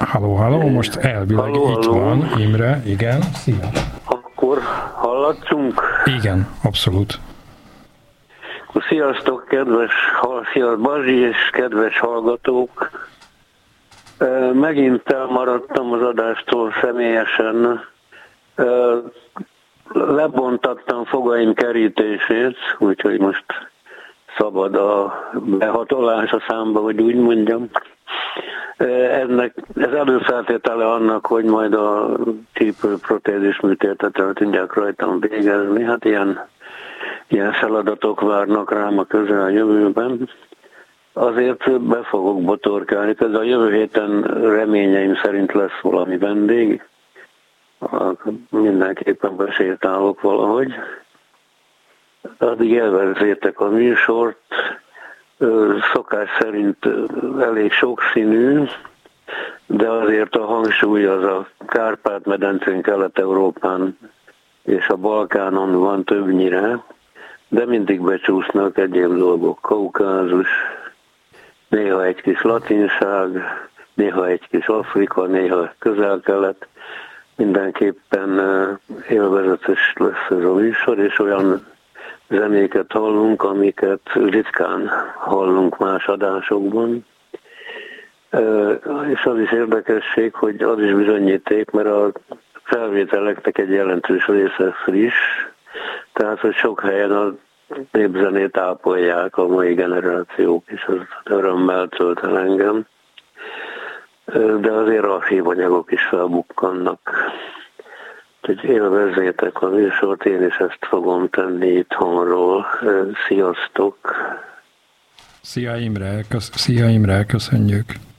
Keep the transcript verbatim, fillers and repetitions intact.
Halló, halló, most elvileg halló, itt halló. van Imre, igen, szia. Akkor hallatszunk? Igen, abszolút. Sziasztok, kedves, szia Bazsi és kedves hallgatók! Megint elmaradtam az adástól személyesen. Lebontattam fogaim kerítését, úgyhogy most szabad a behatolás a számba, hogy úgy mondjam. Ennek, ez előfeltétele annak, hogy majd a csípőprotézis műtétet el tudják rajtam végezni. Hát ilyen, ilyen feladatok várnak rám a közeljövőben. Azért be fogok botorkálni. Ez a jövő héten reményeim szerint lesz valami vendég. Mindenképpen besétálok valahogy. Addig élvezzétek a műsort. Szokás szerint elég sokszínű, de azért a hangsúly az a Kárpát-medencén, Kelet-Európán és a Balkánon van többnyire, de mindig becsúsznak egyéb dolgok. Kaukázus, néha egy kis latinság, néha egy kis Afrika, néha Közel-Kelet. Mindenképpen élvezetes lesz ez a műsor, és olyan zenéket hallunk, amiket ritkán hallunk más adásokban. És az is érdekesség, hogy az is bizonyíték, mert a felvételeknek egy jelentős része friss, tehát hogy sok helyen a népzenét ápolják a mai generációk, és az örömmel tölt el engem. De azért archívanyagok is felbukkannak. Hogy élvezzétek a műsort, én is ezt fogom tenni itthonról. Sziasztok! Szia Imre, kösz- Szia Imre, köszönjük!